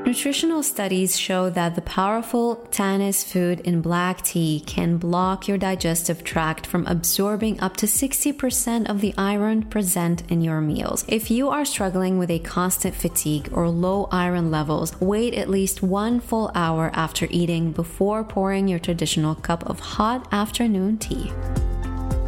Nutritional studies show that the powerful tannins food in black tea can block your digestive tract from absorbing up to 60% of the iron present in your meals. If you are struggling with a constant fatigue or low iron levels, wait at least 1 full hour after eating before pouring your traditional cup of hot afternoon tea.